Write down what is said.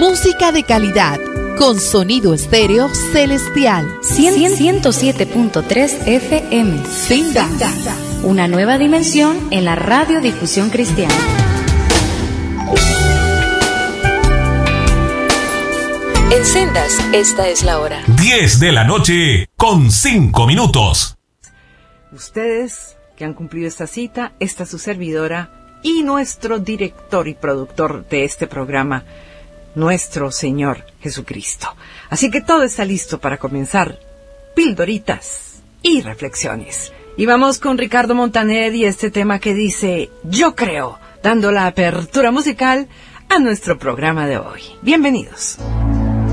Música de calidad, con sonido estéreo celestial. 107.3 FM. Senda. Una nueva dimensión en la radiodifusión cristiana. En Sendas, esta es la hora. 10 de la noche, con 5 minutos. Ustedes que han cumplido esta cita, esta su servidora y nuestro director y productor de este programa, nuestro Señor Jesucristo. Así que todo está listo para comenzar. Pildoritas y reflexiones. Y vamos con Ricardo Montaner y este tema que dice Yo creo, dando la apertura musical a nuestro programa de hoy. Bienvenidos.